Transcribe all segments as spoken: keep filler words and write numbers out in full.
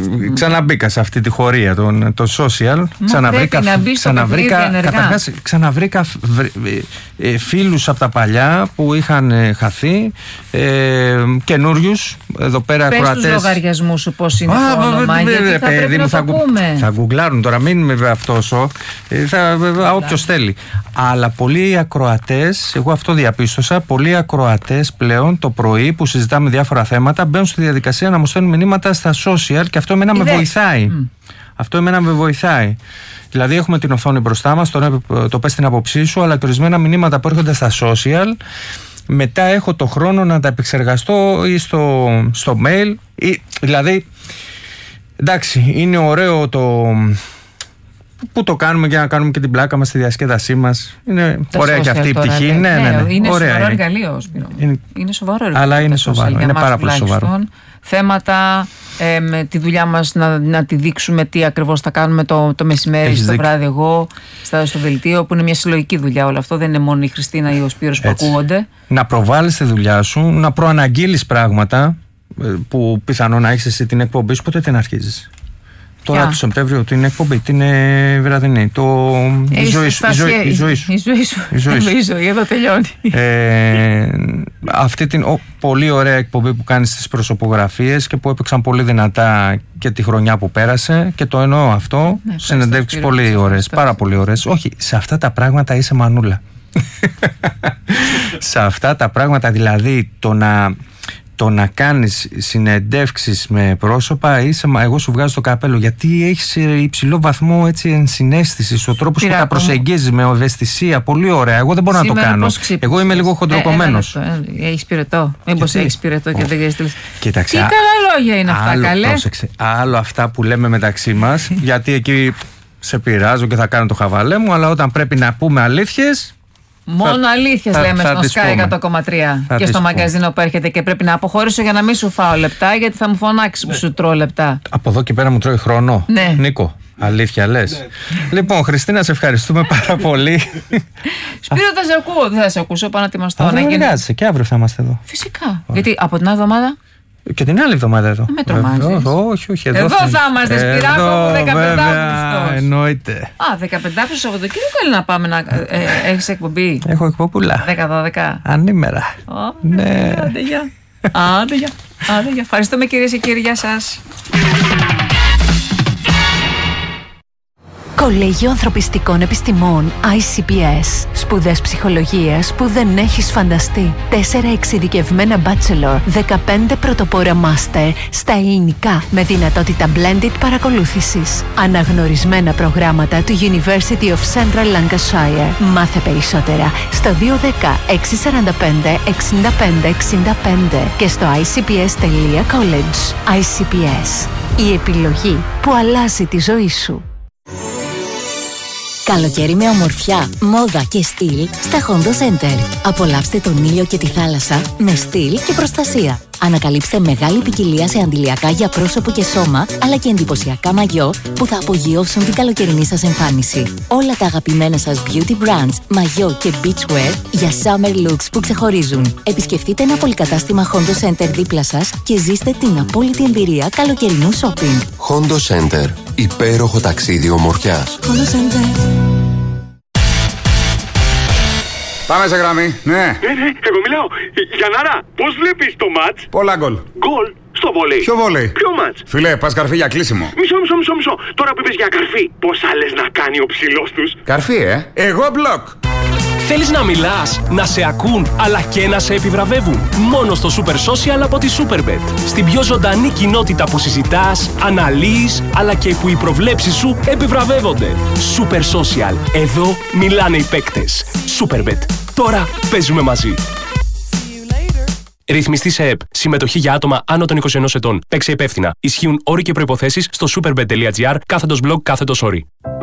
ξαναμπήκα σε αυτή τη χωρία, το, το social. Ξαναβρήκα, ξαναβρήκα, καταρχάς, ξαναβρήκα ε, φίλους από τα παλιά που είχαν ε, χαθεί, ε, καινούριους εδώ πέρα Πες Κροατές. Πες τους λογαριασμούς σου πώς είναι ah, το όνομα, γιατί θα πρέπει να θα, το πούμε. Θα γκουγκλάρουν τώρα, μην με αυτόσο, θα, όποιος θέλει. Αλλά πολλοί ακροατές, εγώ αυτό διαπίστωσα, πολλοί ακροατές πλέον το πρωί που συζητάμε διάφορα θέματα μπαίνουν στη διαδικασία να μου στέλνουν μηνύματα στα social και αυτό εμένα με βοηθάει. Mm. Αυτό εμένα με βοηθάει. Δηλαδή έχουμε την οθόνη μπροστά μας, το, το πες την άποψή σου, αλλά και ορισμένα μηνύματα που έρχονται στα social, μετά έχω το χρόνο να τα επεξεργαστώ ή στο, στο mail. Ή, δηλαδή, εντάξει, είναι ωραίο το... Πού το κάνουμε για να κάνουμε και την πλάκα μας στη διασκέδασή μας. Είναι τα ωραία και αυτή η πτυχή. Ναι, ναι, ναι, ναι. Είναι ωραία, σοβαρό είναι. εργαλείο, Σπύρο. Είναι, είναι σοβαρό εργαλείο. Αλλά είναι σοβαρό. Είναι πάρα πολύ σοβαρό. Θέματα, ε, με τη δουλειά μας να, να τη δείξουμε τι ακριβώς θα κάνουμε το, το μεσημέρι, στο βράδυ εγώ, στα, στο δελτίο, που είναι μια συλλογική δουλειά όλο αυτό. Δεν είναι μόνο η Χριστίνα ή ο Σπύρος που ακούγονται. Να προβάλλεις τη δουλειά σου, να προαναγγείλεις πράγματα που πιθανόν να έχεις εσύ την εκπομπή σου, ποτέ την αρχίζεις. Τώρα yeah. το Σεπτέμβριο την εκπομπή, την ε, βραδινή. Το... Η, ζωή σου, η, ζωή, η ζωή σου. Η ζωή σου. Η ζωή σου. Η ζωή, εδώ τελειώνει. Ε, αυτή την ο, πολύ ωραία εκπομπή που κάνεις στις προσωπογραφίες και που έπαιξαν πολύ δυνατά και τη χρονιά που πέρασε, και το εννοώ αυτό. Ναι, συνεντεύξεις πολύ ωραίες, πάρα πολύ ωραίες. Όχι, σε αυτά τα πράγματα είσαι μανούλα. Σε αυτά τα πράγματα, δηλαδή το να... Το να κάνεις συνεντεύξεις με πρόσωπα, είσαι, εγώ σου βγάζω το καπέλο, γιατί έχεις υψηλό βαθμό έτσι, ενσυναίσθησης, ο τρόπος που τα προσεγγίζεις με ευαισθησία, πολύ ωραία. Εγώ δεν μπορώ σήμερα να το κάνω. Εγώ είμαι λίγο χοντροκομμένος. Ε, ε, έχεις πυρετό. Μήπως έχεις πυρετό και δεν γέστηλες. Κοίταξε. Τι καλά λόγια είναι αυτά, άλλο, καλέ. Πρόσεξε, άλλο αυτά που λέμε μεταξύ μας, γιατί εκεί σε πειράζω και θα κάνω το χαβαλέ μου, αλλά όταν πρέπει να πούμε αλήθειες. Μόνο αλήθειες λέμε στο Sky εκατό κόμμα τρία και στο μαγκαζίνο που έρχεται, και πρέπει να αποχωρήσω για να μην σου φάω λεπτά, γιατί θα μου φωνάξει που σου τρώω λεπτά. Από εδώ και πέρα μου τρώει χρόνο. Ναι. Νίκο, αλήθεια λες. Ναι. Λοιπόν, Χριστίνα, σε ευχαριστούμε πάρα πολύ. Σπύρο, θα σε ακούω. Δεν θα σε ακούσω, πάω να ετοιμαστώ. Δεν εργάζεσαι, και αύριο θα είμαστε εδώ. Φυσικά. Γιατί από την άλλη εβδομάδα. Και την άλλη εβδομάδα εδώ. Με τρομάζεις. Όχι, όχι. Εδώ, εδώ θα είμαστε, Σπυράκο, από δεκαπέντε Αυγούστου. Εννοείται. Α, δεκαπέντε Αυγούστου Σαββατοκύριακο, είναι να πάμε να. Ε, έχεις εκπομπή. Έχω εκπομπούλα. δέκα δώδεκα. Ανήμερα. Oh, ναι. Άντε γεια. Άντε γεια. Άντε γεια. Ευχαριστούμε, κυρίες και κύριοι. Γεια σας. Κολέγιο Ανθρωπιστικών Επιστημών άι σι πι ες. Σπουδές ψυχολογίας που δεν έχεις φανταστεί. Τέσσερα εξειδικευμένα bachelor, δεκαπέντε πρωτοπόρα master στα ελληνικά με δυνατότητα blended παρακολούθησης. Αναγνωρισμένα προγράμματα του University of Central Lancashire. Μάθε περισσότερα στο δύο ένα μηδέν έξι τέσσερα πέντε εξήντα πέντε εξήντα πέντε και στο άι σι πι ες τελεία college. άι σι πι ες. Η επιλογή που αλλάζει τη ζωή σου. Καλοκαίρι με ομορφιά, μόδα και στυλ στα Hondo Center. Απολαύστε τον ήλιο και τη θάλασσα με στυλ και προστασία. Ανακαλύψτε μεγάλη ποικιλία σε αντιλιακά για πρόσωπο και σώμα, αλλά και εντυπωσιακά μαγιό που θα απογειώσουν την καλοκαιρινή σας εμφάνιση. Όλα τα αγαπημένα σας beauty brands, μαγιό και beachwear για summer looks που ξεχωρίζουν. Επισκεφτείτε ένα πολυκατάστημα Hondo Center δίπλα σας και ζήστε την απόλυτη εμπειρία καλοκαιρινού shopping. Hondo Center. Υπέροχο ταξίδι ομορφιάς. Hondo Center. Πάμε σε γραμμή, ναι. Ναι, ναι, εγώ μιλάω. Γιαννάρα, πώς βλέπεις το μάτς? Πολλά γκολ. Γκολ στο βολέι. Ποιο βολέι? Ποιο μάτς? Φιλέ, πας καρφί για κλείσιμο. Μισό, μισό, μισό, μισό. Τώρα που είπες για καρφί, πώς άλλες να κάνει ο ψηλός τους? Καρφί, ε. Εγώ μπλοκ. Θέλεις να μιλάς, να σε ακούν, αλλά και να σε επιβραβεύουν? Μόνο στο Super Social από τη Superbet. Στην πιο ζωντανή κοινότητα που συζητάς, αναλύεις, αλλά και που οι προβλέψεις σου επιβραβεύονται. Super Social. Εδώ μιλάνε οι παίκτες. Superbet. Τώρα παίζουμε μαζί. Ρυθμιστή σε ΕΠ. Συμμετοχή για άτομα άνω των είκοσι ενός ετών. Παίξε υπεύθυνα. Ισχύουν όροι και προϋποθέσεις στο superbet.gr κάθετος blog κάθετος όροι.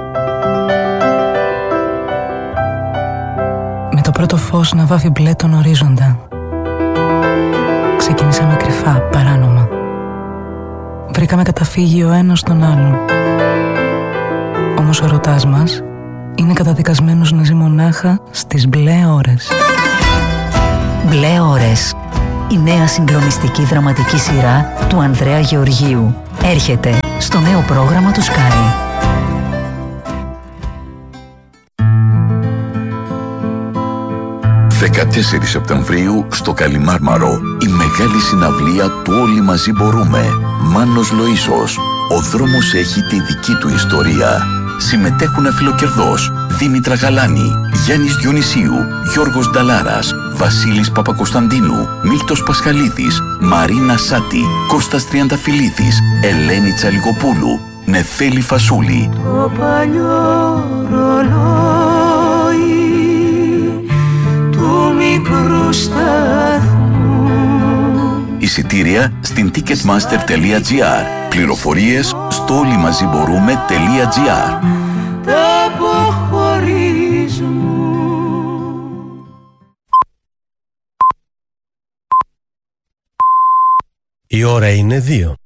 Με το πρώτο φως να βάφει μπλε τον ορίζοντα. Ξεκινήσαμε κρυφά, παράνομα. Βρήκαμε καταφύγιο ο ένας στον άλλον. Όμως ο ερωτάς μας είναι καταδικασμένος να ζει μονάχα στις μπλε ώρες. Μπλε ώρες. Η νέα συγκλονιστική δραματική σειρά του Ανδρέα Γεωργίου. έρχεται στο νέο πρόγραμμα του Sky. δεκατέσσερις Σεπτεμβρίου στο Καλιμάρμαρο, η μεγάλη συναυλία του Όλοι Μαζί Μπορούμε. Μάνος Λοΐσος. Ο δρόμος έχει τη δική του ιστορία. Συμμετέχουν αφιλοκερδός Δήμητρα Γαλάνη, Γιάννης Διονυσίου, Γιώργος Νταλάρας, Βασίλης Παπακοσταντίνου, Μίλτος Πασχαλίδης, Μαρίνα Σάτη, Κώστας Τριανταφυλλίδης, Ελένη Τσαλιγοπούλου, Νεφέλη Φασούλη. Το παλιό ρολόι του μικρού σταθμού. Εισιτήρια στην ticketmaster τελεία gr. Πληροφορίες στο όλοιμαζιμπορούμε τελεία gr. Τα αποχωρισμού. Η ώρα είναι δύο.